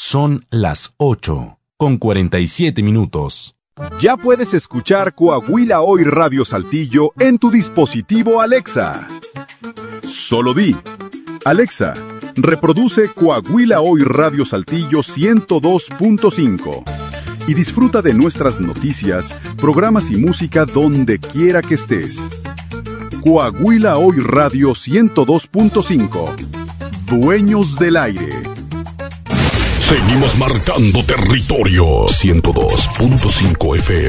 Son las 8:47. Ya puedes escuchar Coahuila Hoy Radio Saltillo en tu dispositivo Alexa. Solo di: Alexa, reproduce Coahuila Hoy Radio Saltillo 102.5 y disfruta de nuestras noticias, programas y música donde quiera que estés. Coahuila Hoy Radio 102.5. Dueños del aire. Seguimos marcando territorio. 102.5 FM.